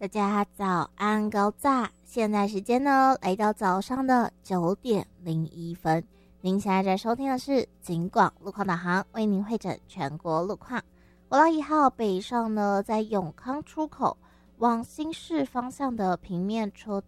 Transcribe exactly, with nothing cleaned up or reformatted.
大家早安高炸，现在时间呢来到早上的九点零一分。您现在在收听的是警广路况导航，为您会诊全国路况。国道一号北上呢，在永康出口往新市方向的平面车